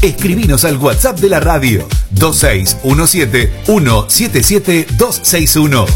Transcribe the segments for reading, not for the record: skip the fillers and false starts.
Escribinos al WhatsApp de la radio 2617-177261.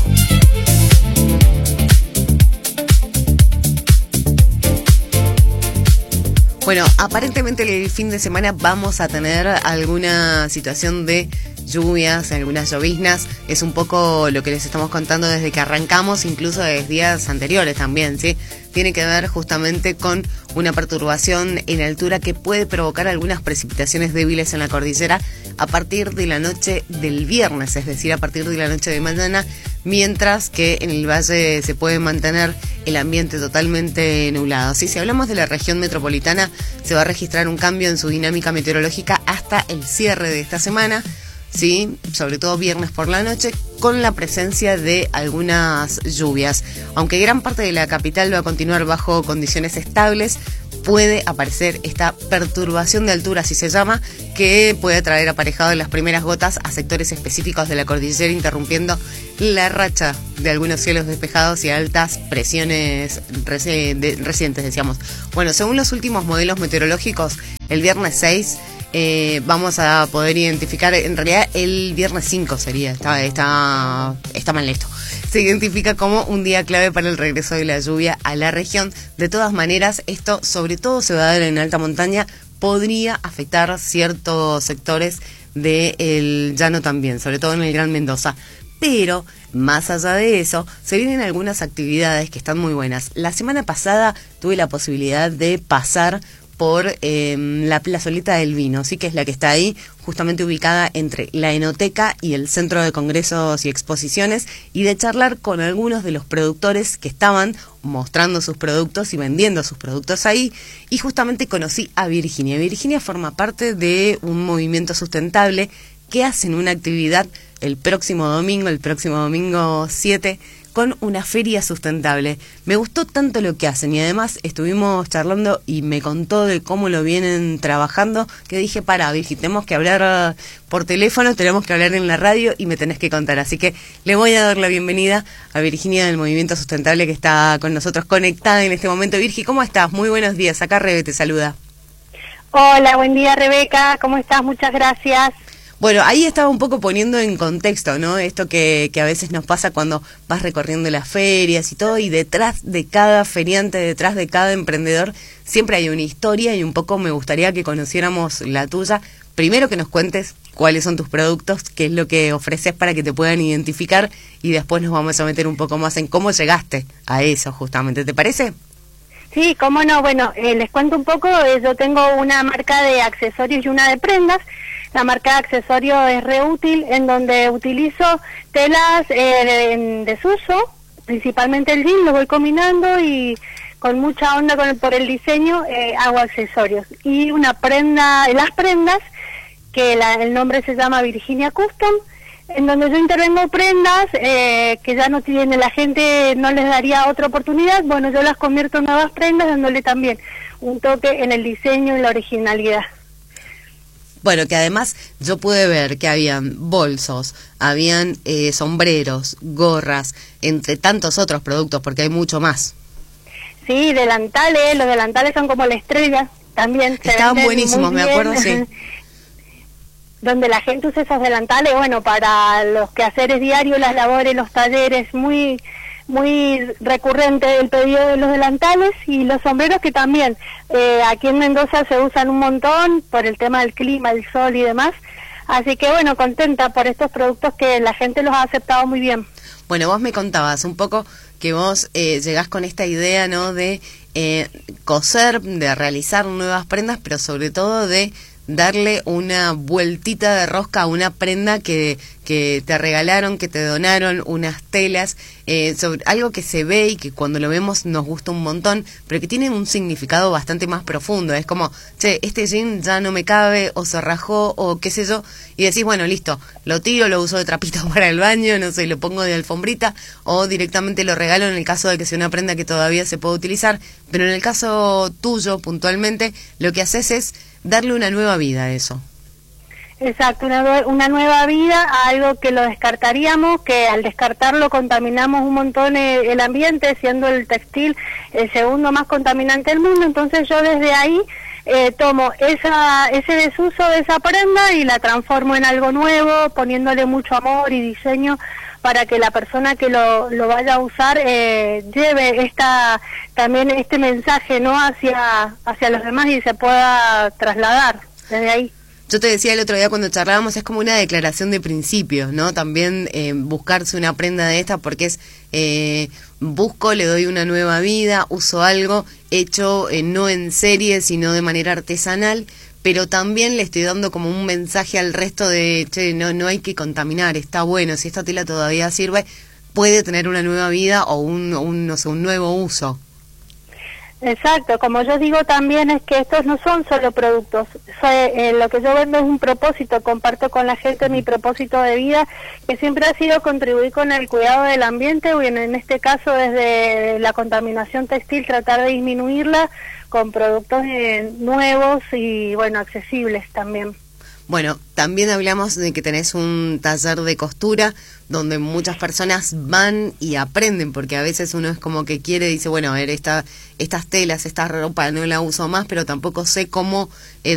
Bueno, aparentemente el fin de semana vamos a tener alguna situación de lluvias, algunas lloviznas. Es un poco lo que les estamos contando desde que arrancamos, incluso desde días anteriores también, ¿sí? Tiene que ver justamente con una perturbación en altura que puede provocar algunas precipitaciones débiles en la cordillera a partir de la noche del viernes, es decir, a partir de la noche de mañana, mientras que en el valle se puede mantener el ambiente totalmente nublado. Sí, si hablamos de la región metropolitana, se va a registrar un cambio en su dinámica meteorológica hasta el cierre de esta semana, sí, sobre todo viernes por la noche, con la presencia de algunas lluvias. Aunque gran parte de la capital va a continuar bajo condiciones estables, puede aparecer esta perturbación de altura, así se llama, que puede traer aparejado las primeras gotas a sectores específicos de la cordillera, interrumpiendo la racha de algunos cielos despejados y altas presiones recientes, decíamos. Bueno, según los últimos modelos meteorológicos, el viernes 6 vamos a poder identificar, en realidad el viernes 5 sería, está mal esto. Se identifica como un día clave para el regreso de la lluvia a la región. De todas maneras, esto sobre todo se va a dar en alta montaña, podría afectar ciertos sectores del llano también, sobre todo en el Gran Mendoza. Pero, más allá de eso, se vienen algunas actividades que están muy buenas. La semana pasada tuve la posibilidad de pasar por la plazoleta del vino, sí, que es la que está ahí, justamente ubicada entre la Enoteca y el Centro de Congresos y Exposiciones, y de charlar con algunos de los productores que estaban mostrando sus productos y vendiendo sus productos ahí, y justamente conocí a Virginia. Virginia forma parte de un movimiento sustentable que hacen una actividad el próximo domingo 7, con una feria sustentable. Me gustó tanto lo que hacen y además estuvimos charlando y me contó de cómo lo vienen trabajando, que dije, Virgi, tenemos que hablar por teléfono, tenemos que hablar en la radio y me tenés que contar. Así que le voy a dar la bienvenida a Virginia del Movimiento Sustentable, que está con nosotros conectada en este momento. Virgi, ¿cómo estás? Muy buenos días. Acá Rebe te saluda. Hola, buen día, Rebeca. ¿Cómo estás? Muchas gracias. Bueno, ahí estaba un poco poniendo en contexto, ¿no? Esto que a veces nos pasa cuando vas recorriendo las ferias y todo, y detrás de cada feriante, detrás de cada emprendedor, siempre hay una historia, y un poco me gustaría que conociéramos la tuya. Primero que nos cuentes cuáles son tus productos, qué es lo que ofreces para que te puedan identificar, y después nos vamos a meter un poco más en cómo llegaste a eso justamente, ¿te parece? Sí, cómo no. Bueno, les cuento un poco. Yo tengo una marca de accesorios y una de prendas. La marca de accesorios es Reútil, en donde utilizo telas en desuso, principalmente el jean, lo voy combinando y con mucha onda por el diseño hago accesorios. Y una prenda, las prendas, que el nombre se llama Virginia Custom, en donde yo intervengo prendas que ya no tiene la gente, no les daría otra oportunidad. Bueno, yo las convierto en nuevas prendas, dándole también un toque en el diseño y la originalidad. Bueno, que además yo pude ver que habían bolsos, habían sombreros, gorras, entre tantos otros productos, porque hay mucho más. Sí, delantales, los delantales son como la estrella también. Estaban buenísimos, me acuerdo, sí. Donde la gente usa esos delantales, bueno, para los quehaceres diarios, las labores, los talleres, muy recurrente el pedido de los delantales, y los sombreros, que también aquí en Mendoza se usan un montón por el tema del clima, el sol y demás. Así que bueno, contenta por estos productos que la gente los ha aceptado muy bien. Bueno, vos me contabas un poco que vos llegás con esta idea, ¿no?, de coser, de realizar nuevas prendas, pero sobre todo de darle una vueltita de rosca a una prenda que te regalaron, que te donaron, unas telas, sobre algo que se ve y que cuando lo vemos nos gusta un montón, pero que tiene un significado bastante más profundo. Es como, che, este jean ya no me cabe, o se rajó, o qué sé yo, y decís, bueno, listo, lo tiro, lo uso de trapito para el baño, no sé, lo pongo de alfombrita, o directamente lo regalo en el caso de que sea una prenda que todavía se puede utilizar. Pero en el caso tuyo, puntualmente, lo que haces es darle una nueva vida a eso. Exacto, una nueva vida a algo que lo descartaríamos, que al descartarlo contaminamos un montón el ambiente, siendo el textil el segundo más contaminante del mundo. Entonces yo desde ahí tomo ese desuso de esa prenda y la transformo en algo nuevo, poniéndole mucho amor y diseño para que la persona que lo vaya a usar lleve también este mensaje, ¿no?, hacia los demás y se pueda trasladar desde ahí. Yo te decía el otro día cuando charlábamos, es como una declaración de principios, ¿no? También buscarse una prenda de esta porque es, busco, le doy una nueva vida, uso algo hecho no en serie, sino de manera artesanal, pero también le estoy dando como un mensaje al resto de, che, no hay que contaminar, está bueno, si esta tela todavía sirve, puede tener una nueva vida o no sé, un nuevo uso. Exacto, como yo digo también es que estos no son solo productos, lo que yo vendo es un propósito, comparto con la gente mi propósito de vida, que siempre ha sido contribuir con el cuidado del ambiente, y en este caso desde la contaminación textil tratar de disminuirla con productos nuevos y bueno, accesibles también. Bueno, también hablamos de que tenés un taller de costura donde muchas personas van y aprenden, porque a veces uno es como que quiere, dice, bueno, a ver, estas telas, esta ropa no la uso más, pero tampoco sé cómo